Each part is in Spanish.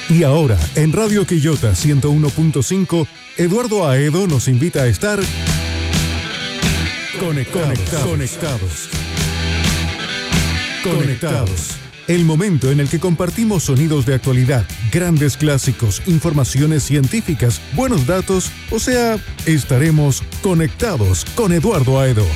Y ahora, en Radio Quillota 101.5, Eduardo Aedo nos invita a estar Conectados. El momento en el que compartimos sonidos de actualidad, grandes clásicos, informaciones científicas, buenos datos, o sea, estaremos conectados con Eduardo Aedo.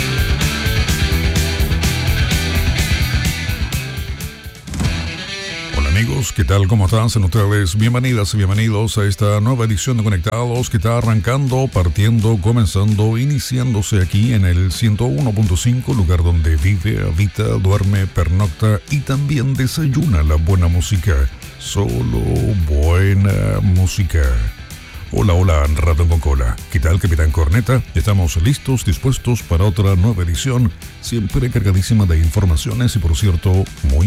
Amigos, ¿qué tal? ¿Cómo están? Sean ustedes bienvenidas y bienvenidos a esta nueva edición de Conectados que está arrancando, partiendo, comenzando, iniciándose aquí en el 101.5, lugar donde vive, habita, duerme, pernocta y también desayuna la buena música. Solo buena música. Hola, ratón con cola. ¿Qué tal, Capitán Corneta? Estamos listos, dispuestos para otra nueva edición, siempre cargadísima de informaciones y, por cierto, muy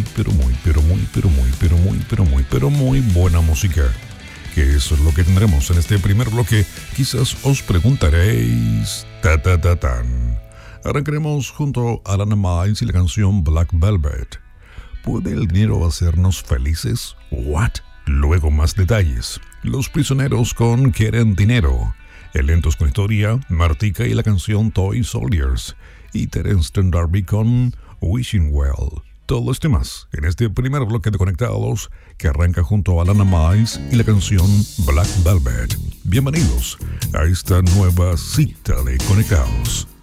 buena música. ¿Qué es lo que tendremos en este primer bloque? Quizás os preguntaréis... tan. Arrancaremos junto a Alana Miles y la canción Black Velvet. ¿Puede el dinero hacernos felices? ¿What? Luego más detalles. Los Prisioneros con Quieren Dinero. El Lentos con Historia, Martika y la canción Toy Soldiers. Y Terence Darby con Wishing Well. Todo este más en este primer bloque de Conectados que arranca junto a Alana Miles y la canción Black Velvet. Bienvenidos a esta nueva cita de Conectados.